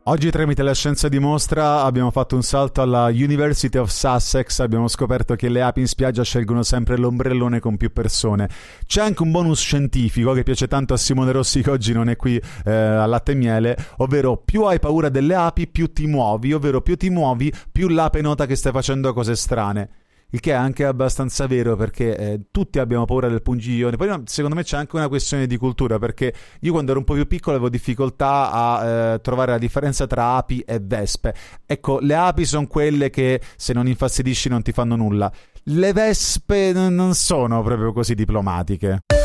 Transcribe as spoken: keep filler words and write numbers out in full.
Oggi tramite la scienza dimostra abbiamo fatto un salto alla University of Sussex, abbiamo scoperto che le api in spiaggia scelgono sempre l'ombrellone con più persone. C'è anche un bonus scientifico che piace tanto a Simone Rossi, che oggi non è qui eh, al latte e miele, ovvero più hai paura delle api più ti muovi, ovvero più ti muovi più l'ape nota che stai facendo cose strane. Il che è anche abbastanza vero, perché eh, tutti abbiamo paura del pungiglione. Poi no, secondo me c'è anche una questione di cultura, perché io quando ero un po' più piccolo avevo difficoltà a eh, trovare la differenza tra api e vespe. Ecco, le api sono quelle che se non infastidisci non ti fanno nulla. Le vespe n- non sono proprio così diplomatiche.